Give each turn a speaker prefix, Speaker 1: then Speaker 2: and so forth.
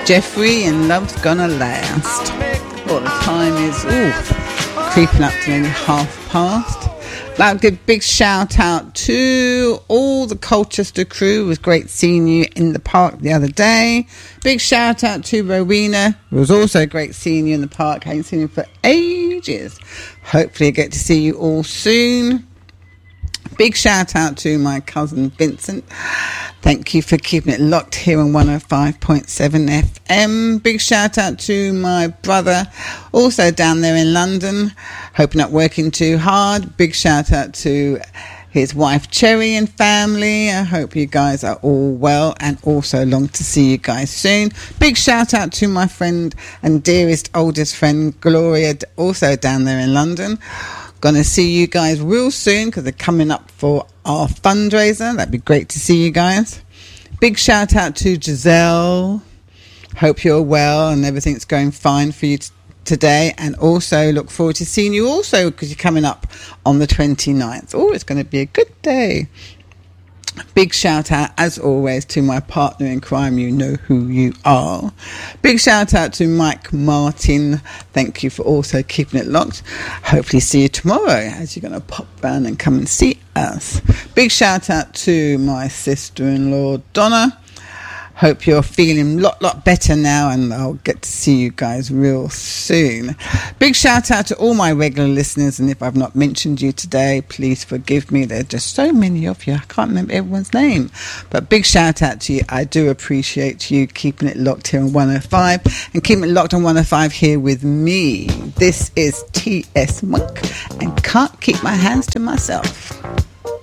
Speaker 1: Jeffrey and Love's Gonna Last. Well, the time is creeping up to nearly past. I'd like to give a big shout out to all the Colchester crew. It was great seeing you in the park the other day. Big shout out to Rowena. It was also great seeing you in the park. I haven't seen you for ages. Hopefully I get to see you all soon. Big shout out to my cousin Vincent. Thank you for keeping it locked here on 105.7 FM. Big shout out to my brother, also down there in London. Hope you're not working too hard. Big shout out to his wife Cherry and family. I hope you guys are all well and also long to see you guys soon. Big shout out to my friend and dearest oldest friend Gloria, also down there in London. Gonna see you guys real soon because they're coming up for our fundraiser. That'd be great to see you guys. Big shout out to Giselle. Hope you're well and everything's going fine for you today. And also look forward to seeing you also because you're coming up on the 29th. Oh, it's going to be a good day. Big shout out, as always, to my partner in crime. You know who you are. Big shout out to Mike Martin. Thank you for also keeping it locked. Hopefully see you tomorrow as you're going to pop round and come and see us. Big shout out to my sister-in-law Donna. Hope you're feeling a lot better now and I'll get to see you guys real soon. Big shout out to all my regular listeners, and if I've not mentioned you today, please forgive me. There are just so many of you. I can't remember everyone's name. But big shout out to you. I do appreciate you keeping it locked here on 105 and keeping it locked on 105 here with me. This is T.S. Monk and Can't Keep My Hands to Myself.